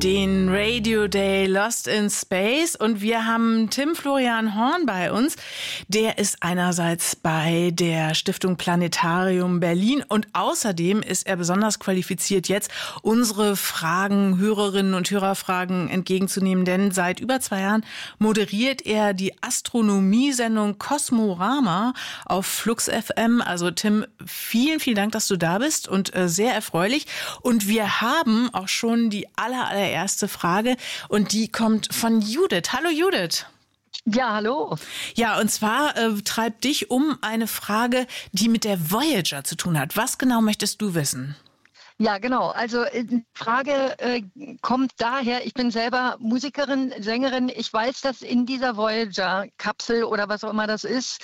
den Radio Day Lost in Space und wir haben Tim Florian Horn bei uns. Der ist einerseits bei der Stiftung Planetarium Berlin und außerdem ist er besonders qualifiziert, jetzt unsere Fragen, Hörerinnen und Hörerfragen entgegenzunehmen, denn seit über 2 Jahren moderiert er die Astronomiesendung Kosmorama auf Flux FM. Also Tim, vielen, vielen Dank, dass du da bist und sehr erfreulich. Und wir haben auch schon die allererste Frage und die kommt von Judith. Hallo Judith. Ja, hallo. Ja, und zwar treibt dich um eine Frage, die mit der Voyager zu tun hat. Was genau möchtest du wissen? Ja, genau. Also die Frage kommt daher, ich bin selber Musikerin, Sängerin. Ich weiß, dass in dieser Voyager-Kapsel oder was auch immer das ist,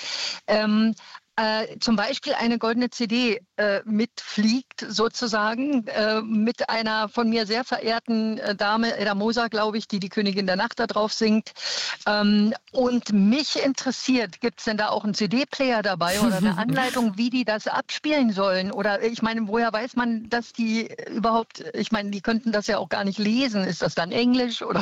zum Beispiel eine goldene CD mitfliegt, sozusagen, mit einer von mir sehr verehrten Dame, Edda Moser, glaube ich, die Königin der Nacht da drauf singt. Und mich interessiert, gibt es denn da auch einen CD-Player dabei oder eine Anleitung, wie die das abspielen sollen? Oder ich meine, woher weiß man, dass die überhaupt, ich meine, die könnten das ja auch gar nicht lesen. Ist das dann Englisch? Oder?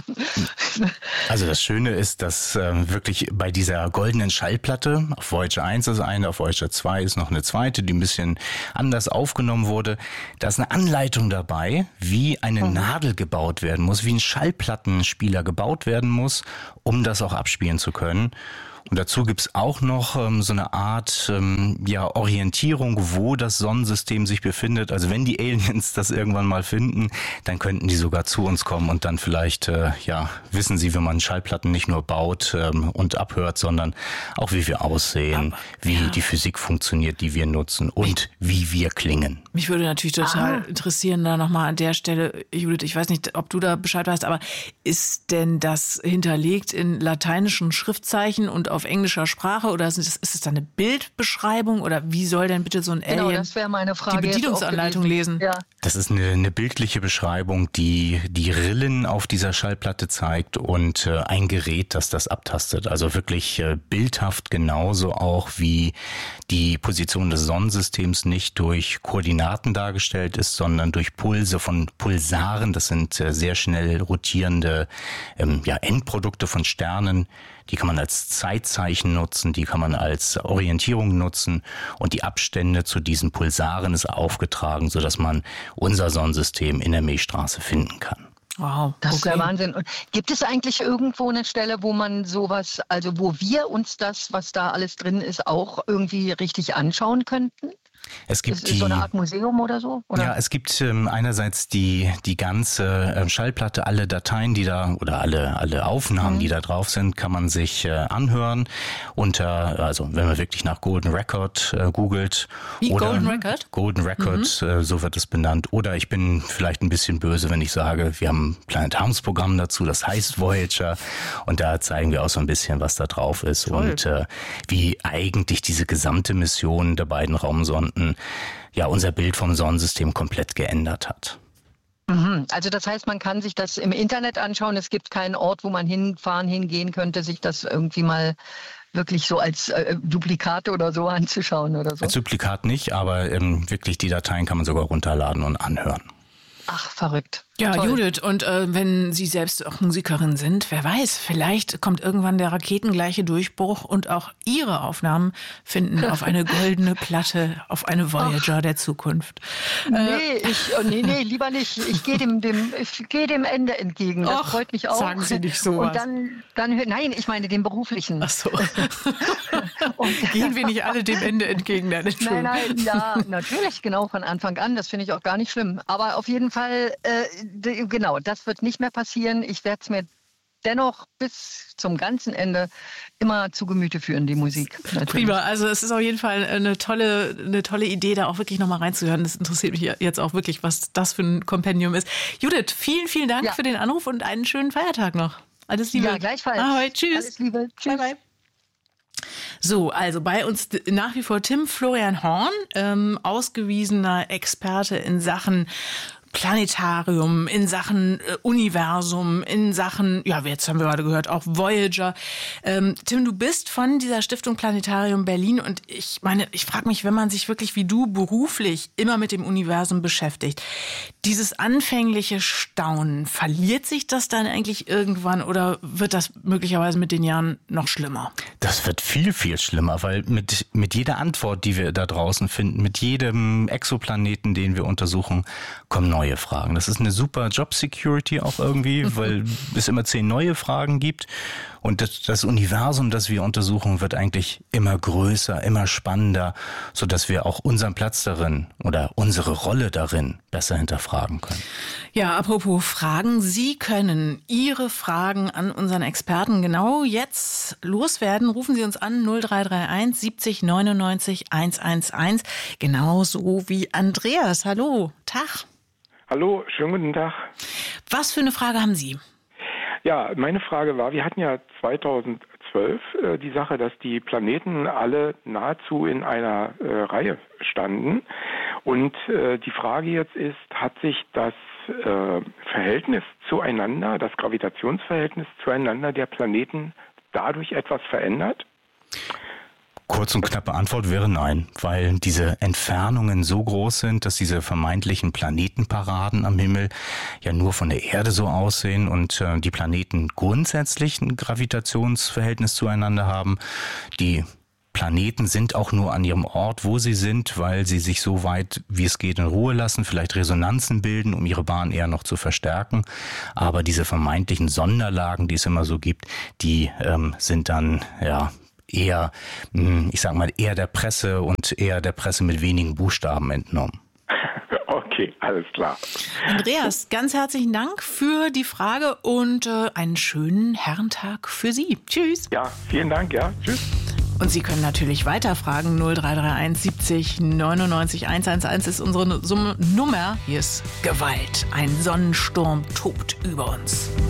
Also das Schöne ist, dass wirklich bei dieser goldenen Schallplatte, auf Voyager 1 ist eine, auf Voyager 2 ist noch eine zweite, die ein bisschen anders aufgenommen wurde. Da ist eine Anleitung dabei, wie eine Nadel gebaut werden muss, wie ein Schallplattenspieler gebaut werden muss, um das auch abspielen zu können. Und dazu gibt's auch noch so eine Art Orientierung, wo das Sonnensystem sich befindet. Also wenn die Aliens das irgendwann mal finden, dann könnten die sogar zu uns kommen und dann vielleicht wissen sie, wie man Schallplatten nicht nur baut und abhört, sondern auch wie wir aussehen, wie die Physik funktioniert, die wir nutzen und wie wir klingen. Mich würde natürlich total interessieren, da nochmal an der Stelle, Judith, ich weiß nicht, ob du da Bescheid weißt, aber ist denn das hinterlegt in lateinischen Schriftzeichen und auf englischer Sprache oder ist es da eine Bildbeschreibung oder wie soll denn bitte so ein Alien das wäre meine Frage, die Bedienungsanleitung lesen? Ja. Das ist eine bildliche Beschreibung, die die Rillen auf dieser Schallplatte zeigt und ein Gerät, das abtastet. Also wirklich bildhaft genauso auch wie die Position des Sonnensystems nicht durch Koordinaten dargestellt ist, sondern durch Pulse von Pulsaren. Das sind sehr schnell rotierende Endprodukte von Sternen. Die kann man als Zeitzeichen nutzen, die kann man als Orientierung nutzen und die Abstände zu diesen Pulsaren ist aufgetragen, sodass man unser Sonnensystem in der Milchstraße finden kann. Wow, das ist der Wahnsinn. Und gibt es eigentlich irgendwo eine Stelle, wo man sowas, also wo wir uns das, was da alles drin ist, auch irgendwie richtig anschauen könnten? Es gibt ist so eine Art Museum oder so? Oder? Ja, es gibt einerseits die ganze Schallplatte, alle Dateien, die da oder alle Aufnahmen, die da drauf sind, kann man sich anhören also wenn man wirklich nach Golden Record googelt. Wie oder Golden Record? Golden Record, so wird es benannt. Oder ich bin vielleicht ein bisschen böse, wenn ich sage, wir haben ein Planetariumsprogramm dazu, das heißt Voyager und da zeigen wir auch so ein bisschen, was da drauf ist. Toll. Und wie eigentlich diese gesamte Mission der beiden Raumsonden unser Bild vom Sonnensystem komplett geändert hat. Also das heißt, man kann sich das im Internet anschauen. Es gibt keinen Ort, wo man hingehen könnte, sich das irgendwie mal wirklich so als Duplikat oder so anzuschauen oder so. Als Duplikat nicht, aber wirklich die Dateien kann man sogar runterladen und anhören. Ach, verrückt. Ja, toll. Judith, und wenn Sie selbst auch Musikerin sind, wer weiß, vielleicht kommt irgendwann der raketengleiche Durchbruch und auch Ihre Aufnahmen finden auf eine goldene Platte, auf eine Voyager der Zukunft. Nee, lieber nicht. Ich gehe dem Ende entgegen. Das freut mich auch. Sagen Sie nicht sowas. Und dann nein, ich meine den beruflichen. Ach so. Gehen wir nicht alle dem Ende entgegen? Nein, ja, natürlich, genau, von Anfang an. Das finde ich auch gar nicht schlimm. Aber auf jeden Fall, genau, das wird nicht mehr passieren. Ich werde es mir dennoch bis zum ganzen Ende immer zu Gemüte führen, die Musik. Natürlich. Prima, also es ist auf jeden Fall eine tolle Idee, da auch wirklich nochmal reinzuhören. Das interessiert mich jetzt auch wirklich, was das für ein Kompendium ist. Judith, vielen, vielen Dank für den Anruf und einen schönen Feiertag noch. Alles Liebe. Ja, gleichfalls. Ahoi, tschüss. Alles Liebe. Tschüss. Bye, bye. So, also bei uns nach wie vor Tim Florian Horn, ausgewiesener Experte in Sachen Planetarium, in Sachen Universum, in Sachen, ja, jetzt haben wir gerade gehört, auch Voyager. Tim, du bist von dieser Stiftung Planetarium Berlin und ich meine, ich frage mich, wenn man sich wirklich wie du beruflich immer mit dem Universum beschäftigt, dieses anfängliche Staunen, verliert sich das dann eigentlich irgendwann oder wird das möglicherweise mit den Jahren noch schlimmer? Das wird viel, viel schlimmer, weil mit jeder Antwort, die wir da draußen finden, mit jedem Exoplaneten, den wir untersuchen, kommen neue Fragen. Das ist eine super Job-Security auch irgendwie, weil es immer 10 neue Fragen gibt. Und das Universum, das wir untersuchen, wird eigentlich immer größer, immer spannender, sodass wir auch unseren Platz darin oder unsere Rolle darin besser hinterfragen können. Ja, apropos Fragen. Sie können Ihre Fragen an unseren Experten genau jetzt loswerden. Rufen Sie uns an 0331 70 99 111. Genauso wie Andreas. Hallo, Tag. Hallo, schönen guten Tag. Was für eine Frage haben Sie? Ja, meine Frage war, wir hatten ja 2012 die Sache, dass die Planeten alle nahezu in einer Reihe standen. Und die Frage jetzt ist, hat sich das Verhältnis zueinander, das Gravitationsverhältnis zueinander der Planeten dadurch etwas verändert? Kurz und knappe Antwort wäre nein, weil diese Entfernungen so groß sind, dass diese vermeintlichen Planetenparaden am Himmel ja nur von der Erde so aussehen und die Planeten grundsätzlich ein Gravitationsverhältnis zueinander haben. Die Planeten sind auch nur an ihrem Ort, wo sie sind, weil sie sich so weit, wie es geht, in Ruhe lassen, vielleicht Resonanzen bilden, um ihre Bahn eher noch zu verstärken. Aber diese vermeintlichen Sonderlagen, die es immer so gibt, die sind dann, ja, eher, ich sag mal, eher der Presse und eher der Presse mit wenigen Buchstaben entnommen. Okay, alles klar. Andreas, ganz herzlichen Dank für die Frage und einen schönen Herrentag für Sie. Tschüss. Ja, vielen Dank, ja, tschüss. Und Sie können natürlich weiterfragen. 0331 70 99 111 ist unsere Nummer. Hier ist Gewalt. Ein Sonnensturm tobt über uns.